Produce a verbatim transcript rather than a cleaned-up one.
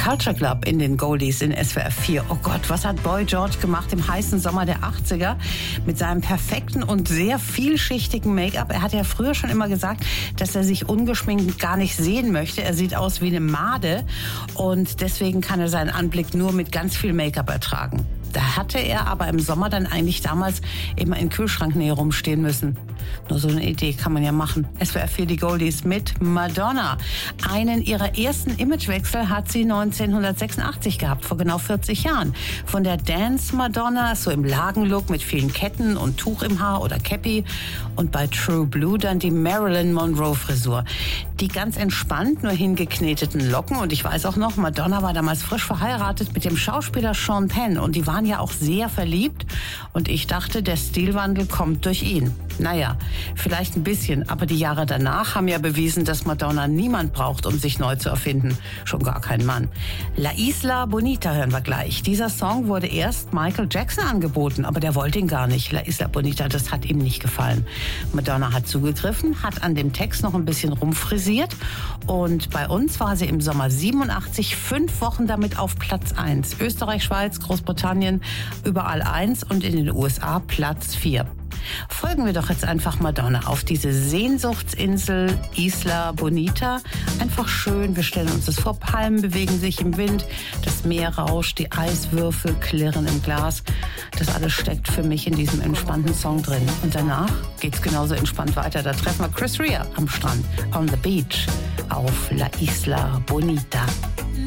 Culture Club in den Goldies in S W R vier. Oh Gott, was hat Boy George gemacht im heißen Sommer der achtziger mit seinem perfekten und sehr vielschichtigen Make-up. Er hat ja früher schon immer gesagt, dass er sich ungeschminkt gar nicht sehen möchte. Er sieht aus wie eine Made und deswegen kann er seinen Anblick nur mit ganz viel Make-up ertragen. Da hatte er aber im Sommer dann eigentlich damals immer in Kühlschranknähe rumstehen müssen. Nur so eine Idee kann man ja machen. S W R vier die Goldies mit Madonna. Einen ihrer ersten Imagewechsel hat sie neunzehnhundertsechsundachtzig gehabt, vor genau vierzig Jahren. Von der Dance Madonna, so im Lagenlook mit vielen Ketten und Tuch im Haar oder Cappy. Und bei True Blue dann die Marilyn Monroe Frisur. Die ganz entspannt, nur hingekneteten Locken. Und ich weiß auch noch, Madonna war damals frisch verheiratet mit dem Schauspieler Sean Penn. Und die waren ja auch sehr verliebt. Und ich dachte, der Stilwandel kommt durch ihn. Naja, vielleicht ein bisschen, aber die Jahre danach haben ja bewiesen, dass Madonna niemand braucht, um sich neu zu erfinden. Schon gar kein Mann. La Isla Bonita hören wir gleich. Dieser Song wurde erst Michael Jackson angeboten, aber der wollte ihn gar nicht. La Isla Bonita, das hat ihm nicht gefallen. Madonna hat zugegriffen, hat an dem Text noch ein bisschen rumfrisiert und bei uns war sie im Sommer siebenundachtzig fünf Wochen damit auf Platz eins. Österreich, Schweiz, Großbritannien, überall eins und in den U S A Platz vier. Folgen wir doch jetzt einfach Madonna auf diese Sehnsuchtsinsel Isla Bonita. Einfach schön, wir stellen uns das vor, Palmen bewegen sich im Wind, das Meer rauscht, die Eiswürfel klirren im Glas. Das alles steckt für mich in diesem entspannten Song drin. Und danach geht's genauso entspannt weiter. Da treffen wir Chris Rea am Strand, on the beach, auf La Isla Bonita.